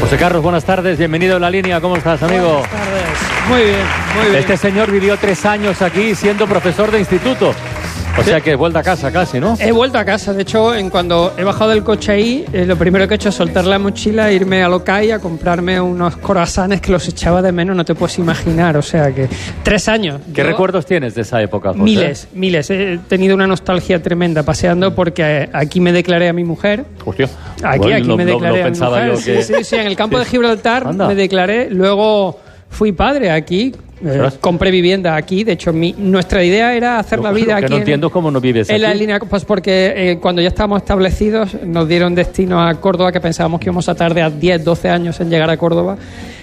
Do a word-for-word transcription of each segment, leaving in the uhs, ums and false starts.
José Carlos, buenas tardes, bienvenido a La Línea, ¿cómo estás, amigo? Buenas tardes, muy bien, muy bien. Este señor vivió tres años aquí siendo profesor de instituto. O sea que vuelta a casa casi, ¿no? He vuelto a casa, de hecho, en cuando he bajado del coche ahí, eh, lo primero que he hecho es soltar la mochila, irme a Locay a comprarme unos croissants que los echaba de menos, no te puedes imaginar, o sea que tres años. ¿Qué Yo, recuerdos tienes de esa época, José? Miles, miles. He tenido una nostalgia tremenda paseando porque aquí me declaré a mi mujer. Hostia. Aquí, Bueno, aquí no, me no, declaré no a mi pensaba mujer. yo que... Sí, sí, sí, en el campo Sí. de Gibraltar Anda. me declaré, luego fui padre aquí. Eh, compré vivienda aquí, de hecho mi, nuestra idea era hacer Lo- la vida lo que aquí no en- entiendo es cómo no vives en aquí. la línea, pues porque eh, cuando ya estábamos establecidos nos dieron destino a Córdoba, que pensábamos que íbamos a tardar diez, doce años en llegar a Córdoba,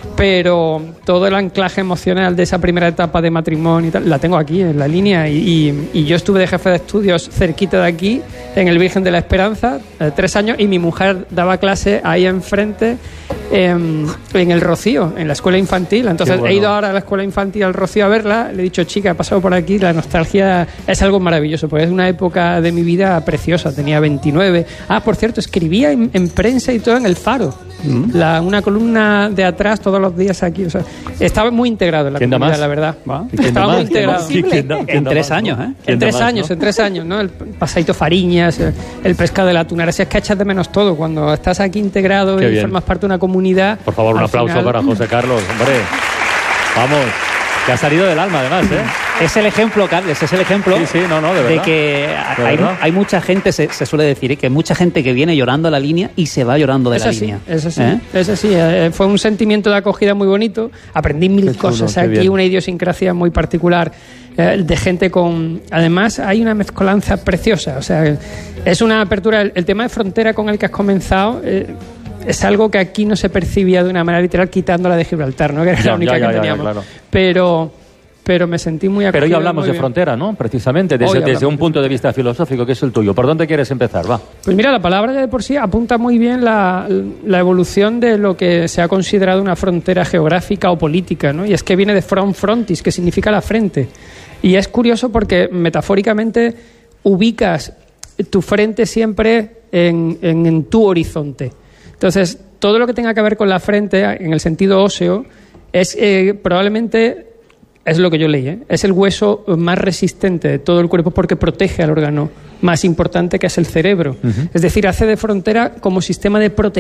pero todo el anclaje emocional de esa primera etapa de matrimonio y tal, la tengo aquí en la línea y, y, y yo estuve de jefe de estudios cerquita de aquí, en el Virgen de la Esperanza, eh, tres años, y mi mujer daba clase ahí enfrente eh, en el Rocío, en la escuela infantil. Entonces bueno. he ido ahora a la escuela infantil al Rocío a verla, le he dicho, chica, he pasado por aquí, la nostalgia es algo maravilloso, porque es una época de mi vida preciosa, tenía veintinueve. Ah, por cierto, escribía en, en prensa y todo en El Faro, mm. la, una columna de atrás todos los días aquí, o sea, estaba muy integrado en la ¿Quién da comunidad, más? la verdad. ¿Va? ¿Y quién Estaba da muy más? ¿Quién da integrado. más? Sí, ¿quién da- quién En da tres más, años, no? ¿eh? ¿Quién En da tres más, años, no? en tres años, ¿no? El pasadito Fariñas, el, el pescado de la tunara, es que echas de menos todo cuando estás aquí integrado Qué y bien. formas parte de una comunidad. Por favor, un al aplauso final- para José Carlos, hombre. Vamos, que ha salido del alma además, ¿eh? Es el ejemplo, Carles, es el ejemplo Sí, sí, no, no, de de, verdad. que De hay, verdad. hay mucha gente, se, se suele decir, ¿eh? que hay mucha gente que viene llorando a la línea y se va llorando de Es la así, línea. es así, ¿Eh? es así. Eh, fue un sentimiento de acogida muy bonito. Aprendí mil Qué chulo, cosas qué aquí, bien. una idiosincrasia muy particular eh, de gente con... Además, hay una mezcolanza preciosa. O sea, es una apertura... El, el tema de frontera con el que has comenzado... Eh, es algo que aquí no se percibía de una manera literal, quitando la de Gibraltar, ¿no? Que era Ya, la única ya, ya, que ya, teníamos. claro. Pero... pero me sentí muy acogido. Pero hoy hablamos muy de bien. frontera, ¿no? Precisamente, desde, Hoy desde hablamos un de punto de vista filosófico, que es el tuyo. ¿Por dónde quieres empezar? Va. Pues mira, la palabra ya de por sí apunta muy bien la, la evolución de lo que se ha considerado una frontera geográfica o política, ¿no? Y es que viene de front frontis, que significa la frente. Y es curioso porque metafóricamente ubicas tu frente siempre en, en, en tu horizonte. Entonces, todo lo que tenga que ver con la frente, en el sentido óseo, es eh, probablemente... Es lo que yo leí, ¿eh? Es el hueso más resistente de todo el cuerpo porque protege al órgano más importante, que es el cerebro. Uh-huh. Es decir, hace de frontera como sistema de protección